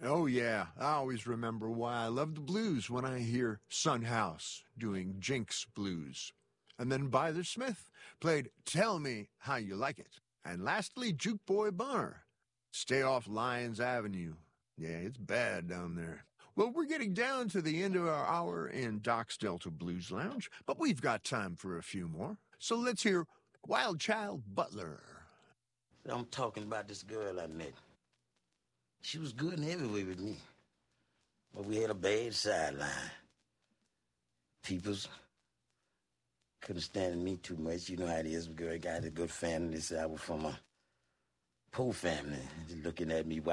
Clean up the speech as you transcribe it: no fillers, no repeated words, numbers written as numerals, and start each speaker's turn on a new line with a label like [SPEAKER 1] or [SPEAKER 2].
[SPEAKER 1] Oh, yeah. I always remember why I love the blues when I hear Son House doing Jinx Blues. And then Byther Smith played Tell Me How You Like It. And lastly, Juke Boy Bunner, Stay Off Lyons Avenue. Yeah, it's bad down there. Well, we're getting down to the end of our hour in Doc's Delta Blues Lounge, but we've got time for a few more. So let's hear Wild Child Butler.
[SPEAKER 2] I'm talking about this girl I met. She was good in every way with me. But we had a bad sideline. Peoples couldn't stand me too much. You know how it is. Girl got a good family. They said I was from a poor family. Just looking at me